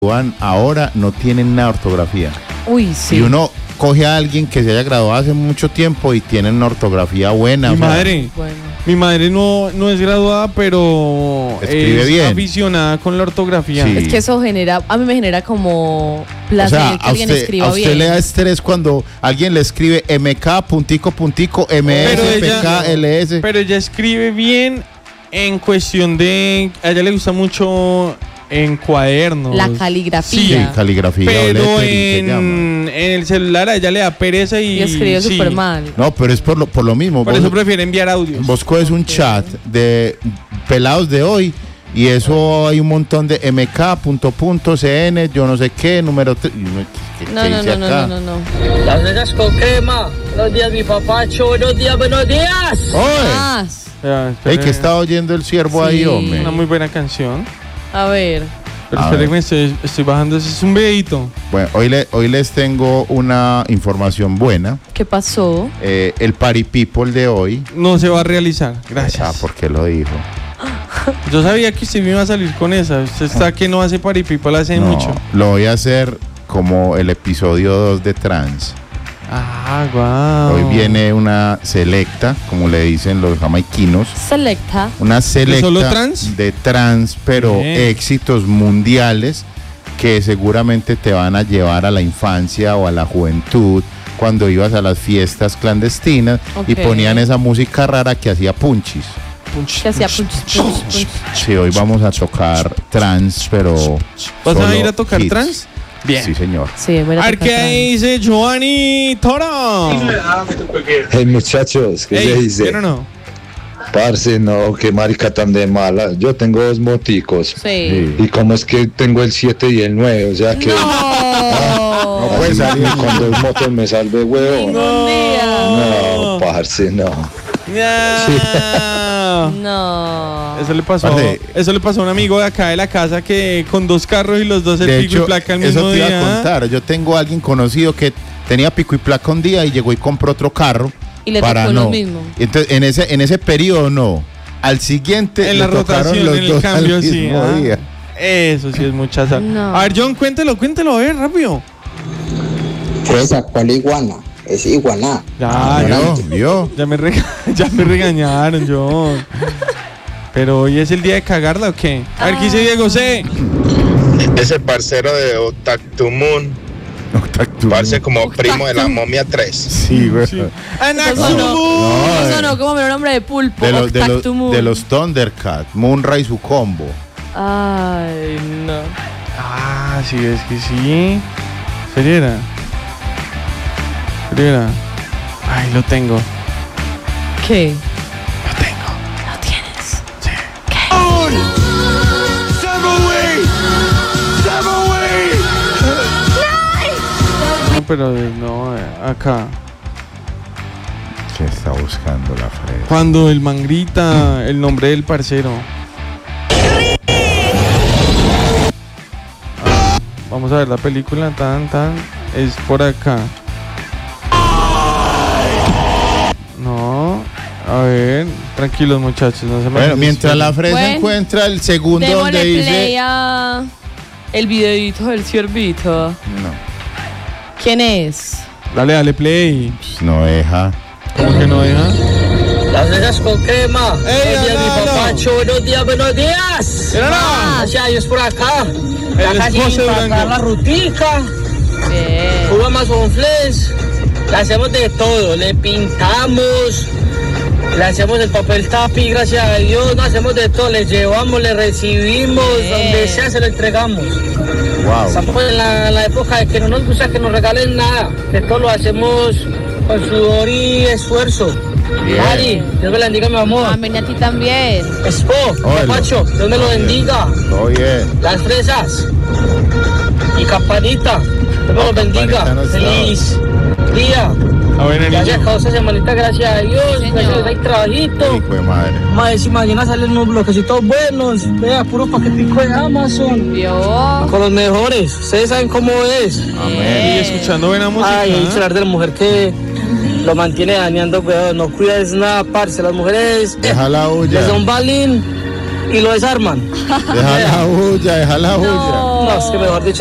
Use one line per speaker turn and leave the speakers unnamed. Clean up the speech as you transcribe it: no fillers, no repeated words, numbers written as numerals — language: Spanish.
ahora no tienen nada de ortografía.
Uy, sí.
Y uno coge a alguien que se haya graduado hace mucho tiempo y tiene una ortografía buena.
Mi madre no es graduada, pero
escribe
es
bien,
aficionada con la ortografía.
Sí.
Es que eso a mí me genera como placer que alguien escriba bien.
A usted le da estrés cuando alguien le escribe MK, puntico, MS, PK, LS.
Pero ella escribe bien en cuestión de... A ella le gusta mucho en cuadernos.
La caligrafía.
Sí, caligrafía.
Pero en el celular a ella le da pereza y
escribe súper mal.
No, pero es por lo mismo.
Por eso prefiere enviar audios.
Vos coges un chat de pelados de hoy y eso hay un montón de mk.cn, yo no sé qué, número 3.
No.
Las nenas con crema. Buenos días, mi papacho. Buenos días.
Ey, que está oyendo el ciervo ahí, hombre.
Una muy buena canción.
A ver.
Pero espérenme, estoy bajando, ese es un videito.
Bueno, hoy les tengo una información buena.
¿Qué pasó?
El Party People de hoy
no se va a realizar, gracias.
¿Por qué lo dijo?
Yo sabía que usted me iba a salir con esa. Usted está que no hace Party People hace mucho.
Lo voy a hacer como el episodio 2 de Trans.
Ah, wow.
Hoy viene una selecta, como le dicen los jamaiquinos.
Selecta.
Una selecta
¿Solo trans?
de trans, pero éxitos mundiales que seguramente te van a llevar a la infancia o a la juventud cuando ibas a las fiestas clandestinas y ponían esa música rara que hacía punchis.
Que hacía punchis.
Sí, hoy vamos a tocar trans, pero...
¿Vas a ir a tocar trans? Bien.
Sí, señor.
Sí,
a ver qué dice Giovanni Toro.
Hey, muchachos, ¿qué se dice?
¿Pero no?
Parce, no, qué marica tan de mala. Yo tengo 2 moticos.
Sí.
Y como es que tengo el 7 y el 9, o sea que...
No puede salir
con 2 motos me salve, huevo. No, parce, no.
No.
Eso le pasó a un amigo de acá de la casa que con 2 carros y los 2 el pico y placa al mismo día.
Eso te iba a contar. Yo tengo a alguien conocido que tenía pico y placa un día y llegó y compró otro carro.
Y le tocó lo mismo.
Entonces, en ese periodo no. Al siguiente
en la rotación, en el cambio, sí.
Día.
Eso sí es mucha sal.
No.
A ver, John, cuéntelo, a ver, rápido.
Esa, ¿cuál iguana? Es iguana.
Ya
me regañaron, John. Pero hoy es el día de cagarla, ¿o qué? A ver, ¿qué dice Diego C?
Ese parcero de Otactumun. Parece como primo de la momia 3.
Sí, güey. Sí.
Eso no, como el nombre de pulpo.
De los Thundercats, Munra y su combo.
Ay, no.
Ah, sí, es que sí. Seriera. Ay, lo tengo.
¿Qué?
Lo tengo.
¿Lo tienes?
Sí.
¿Qué?
No, pero no, acá.
Se está buscando la fresa.
Cuando el man grita el nombre del parcero. Vamos a ver la película, es por acá. No, a ver, tranquilos muchachos, no se me...
Bueno, mientras la fresa encuentra el segundo donde dice...
Play a el videito del ciervito.
No.
¿Quién es?
Dale play.
Pues no deja.
¿Cómo que no deja?
Las nenas con crema. Buenos días, mi papacho. Buenos días. Gracias a Dios por acá. Acá sin pagar la rutica.
Bien.
Jugamos con flesh. Le hacemos de todo. Le pintamos. Le hacemos el papel tapi, gracias a Dios. No hacemos de todo. Le llevamos, le recibimos. Donde sea se lo entregamos.
Wow.
Estamos en la época de que no nos gusta que nos regalen nada. Que todo lo hacemos con sudor y esfuerzo. Ari, Dios me la bendiga, mi amor.
Amén, a ti también.
Expo, Pacho, Dios me lo bendiga.
Todo bien.
Las fresas y campanita, Dios me lo bendiga. Feliz día. Gracias a esta semanita, gracias a Dios. Gracias a Dios, hay trabajito.
Hijo de madre.
Más si mañana salen unos bloquecitos buenos. Vea, puro paquetico de Amazon.
Dios.
Con los mejores. Ustedes saben cómo es.
Amén.
Y escuchando buena música.
Ay, hay que hablar de la mujer que lo mantiene dañando, cuidado, no cuidas nada, parce. Las mujeres
Deja la olla.
les da un balín y lo desarman.
Deja la bulla, deja la bulla.
No, es que mejor dicho.